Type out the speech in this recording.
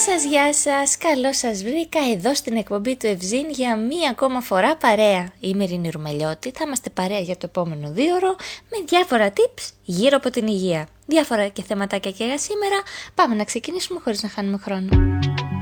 Γεια σας, καλώς σας βρήκα εδώ στην εκπομπή του Ευζήν για μία ακόμα φορά παρέα. Είμαι η Ειρήνη Ρουμελιώτη, θα είμαστε παρέα για το επόμενο 2ωρο με διάφορα tips γύρω από την υγεία. Διάφορα και θεματάκια και για σήμερα, πάμε να ξεκινήσουμε χωρίς να χάνουμε χρόνο.